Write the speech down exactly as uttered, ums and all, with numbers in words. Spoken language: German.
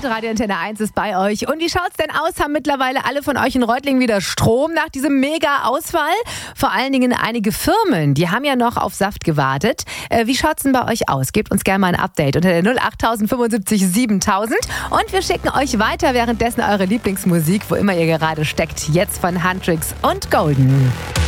Zeit, Radio Antenne eins ist bei euch. Und wie schaut's denn aus? Haben mittlerweile alle von euch in Reutlingen wieder Strom nach diesem Mega-Ausfall? Vor allen Dingen einige Firmen, die haben ja noch auf Saft gewartet. Äh, wie schaut's denn bei euch aus? Gebt uns gerne mal ein Update unter der null acht fünfundsiebzig siebentausend. Und wir schicken euch weiter währenddessen eure Lieblingsmusik, wo immer ihr gerade steckt. Jetzt von Huntrix und Golden.